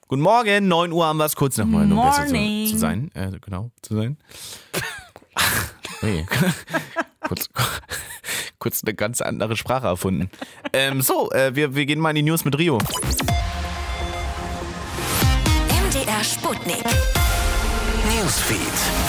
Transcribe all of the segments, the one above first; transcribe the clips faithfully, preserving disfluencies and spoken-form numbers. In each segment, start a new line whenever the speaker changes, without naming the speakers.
Guten Morgen, neun Uhr haben wir es, kurz nach neun Uhr, um besser zu, zu sein. Äh, genau, zu sein. Nee. kurz, kurz eine ganz andere Sprache erfunden. Ähm, so, äh, wir, wir gehen mal in die News mit Rio.
M D R Sputnik. Newsfeed.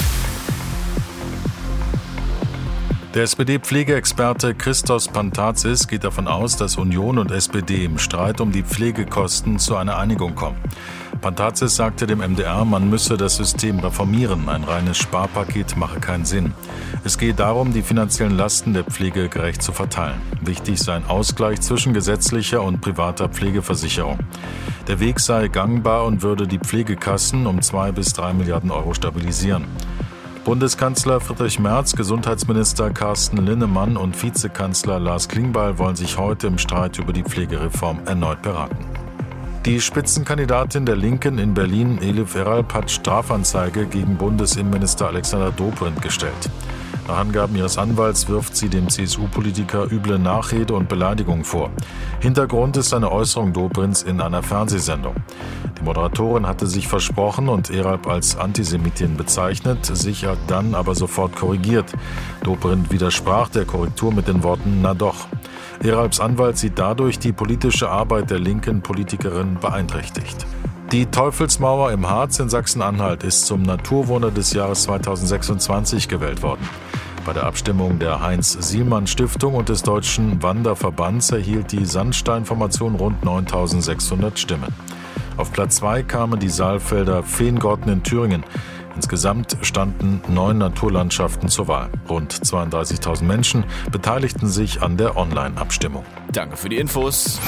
Der S P D-Pflegeexperte Christos Pantazis geht davon aus, dass Union und S P D im Streit um die Pflegekosten zu einer Einigung kommen. Pantazis sagte dem M D R, man müsse das System reformieren. Ein reines Sparpaket mache keinen Sinn. Es gehe darum, die finanziellen Lasten der Pflege gerecht zu verteilen. Wichtig sei ein Ausgleich zwischen gesetzlicher und privater Pflegeversicherung. Der Weg sei gangbar und würde die Pflegekassen um zwei bis drei Milliarden Euro stabilisieren. Bundeskanzler Friedrich Merz, Gesundheitsminister Carsten Linnemann und Vizekanzler Lars Klingbeil wollen sich heute im Streit über die Pflegereform erneut beraten. Die Spitzenkandidatin der Linken in Berlin, Elif Eralp, hat Strafanzeige gegen Bundesinnenminister Alexander Dobrindt gestellt. Nach Angaben ihres Anwalts wirft sie dem C S U-Politiker üble Nachrede und Beleidigung vor. Hintergrund ist eine Äußerung Dobrindts in einer Fernsehsendung. Die Moderatorin hatte sich versprochen und Eralp als Antisemitin bezeichnet, sich hat dann aber sofort korrigiert. Dobrindt widersprach der Korrektur mit den Worten „na doch". Eralps Anwalt sieht dadurch die politische Arbeit der linken Politikerin beeinträchtigt. Die Teufelsmauer im Harz in Sachsen-Anhalt ist zum Naturwunder des Jahres zweitausendsechsundzwanzig gewählt worden. Bei der Abstimmung der Heinz-Sielmann-Stiftung und des Deutschen Wanderverbands erhielt die Sandsteinformation rund neuntausendsechshundert Stimmen. Auf Platz zwei kamen die Saalfelder Feengotten in Thüringen. Insgesamt standen neun Naturlandschaften zur Wahl. Rund zweiunddreißigtausend Menschen beteiligten sich an der Online-Abstimmung.
Danke für die Infos.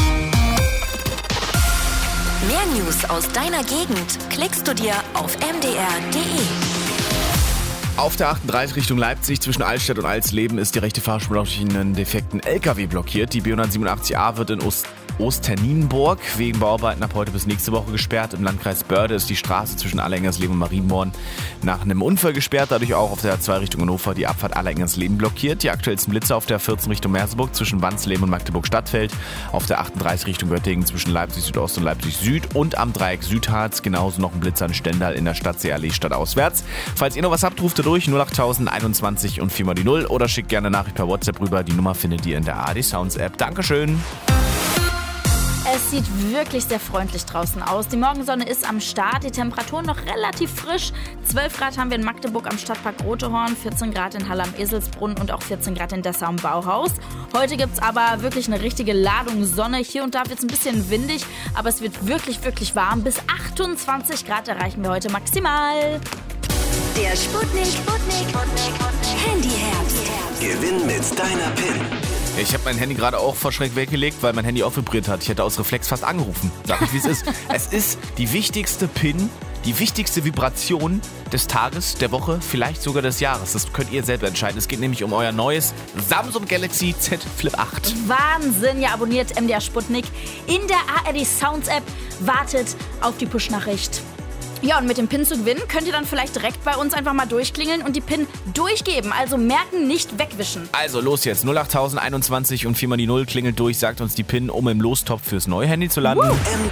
Mehr News aus deiner Gegend klickst du dir auf m d r punkt d e.
Auf der achtunddreißig Richtung Leipzig zwischen Altstadt und Alsleben ist die rechte Fahrspur durch einen defekten L K W blockiert. Die B hundertsiebenundachtzig a wird in Ost Osternienburg wegen Bauarbeiten ab heute bis nächste Woche gesperrt. Im Landkreis Börde ist die Straße zwischen Allerengersleben und Marienborn nach einem Unfall gesperrt. Dadurch auch auf der zwei Richtung Hannover die Abfahrt Allerengersleben blockiert. Die aktuellsten Blitze auf der vierzehn Richtung Merseburg zwischen Wansleben und Magdeburg-Stadtfeld. Auf der achtunddreißig Richtung Göttingen zwischen Leipzig Südost und Leipzig Süd. Und am Dreieck Südharz genauso noch ein Blitz an Stendal in der Stadtseeallee stadtauswärts. Falls ihr noch was habt, ruft ihr durch null acht null einundzwanzig und vier mal die null oder schickt gerne eine Nachricht per WhatsApp rüber. Die Nummer findet ihr in der A R D Sounds App. Dankeschön.
Es sieht wirklich sehr freundlich draußen aus. Die Morgensonne ist am Start, die Temperaturen noch relativ frisch. zwölf Grad haben wir in Magdeburg am Stadtpark Rotehorn, vierzehn Grad in Halle am Eselsbrunn und auch vierzehn Grad in Dessau am Bauhaus. Heute gibt es aber wirklich eine richtige Ladung Sonne. Hier und da wird es ein bisschen windig, aber es wird wirklich, wirklich warm. Bis achtundzwanzig Grad erreichen wir heute maximal.
Der Sputnik, Sputnik, Handyherbst.
Gewinn mit deiner P I N.
Ich habe mein Handy gerade auch vor Schreck weggelegt, weil mein Handy auch vibriert hat. Ich hätte aus Reflex fast angerufen. Sag ich, wie es ist. Es ist die wichtigste P I N, die wichtigste Vibration des Tages, der Woche, vielleicht sogar des Jahres. Das könnt ihr selber entscheiden. Es geht nämlich um euer neues Samsung Galaxy Z Flip acht.
Wahnsinn, ja, abonniert M D R Sputnik in der A R D Sounds App. Wartet auf die Push-Nachricht. Ja, und mit dem P I N zu gewinnen, könnt ihr dann vielleicht direkt bei uns einfach mal durchklingeln und die P I N durchgeben. Also merken, nicht wegwischen.
Also los jetzt, null acht null einundzwanzig und vier mal die null klingelt durch, sagt uns die P I N, um im Lostopf fürs neue Handy zu landen.
Uh.